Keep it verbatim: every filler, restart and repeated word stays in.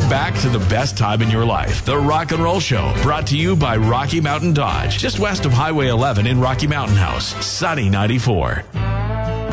back to the best time in your life. The Rock and Roll Show, brought to you by Rocky Mountain Dodge, just west of Highway eleven in Rocky Mountain House. Sunny ninety-four.